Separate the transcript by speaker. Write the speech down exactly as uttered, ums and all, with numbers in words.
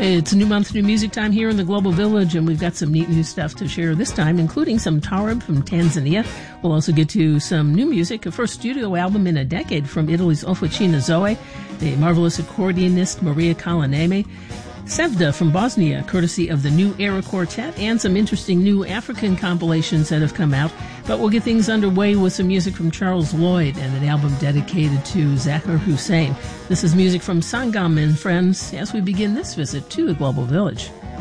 Speaker 1: It's a new month, new music time here in the Global Village, and we've got some neat new stuff to share this time, including some Taarab from Tanzania. We'll also get to some new music, a first studio album in a decade from Italy's Officina Zoe, the marvelous accordionist Maria Kalaneme, Sevda from Bosnia, courtesy of the New Era Quartet, and some interesting new African compilations that have come out. But we'll get things underway with some music from Charles Lloyd and an album dedicated to Zakir Hussain. This is music from Sangam and Friends as we begin this visit to the Global Village.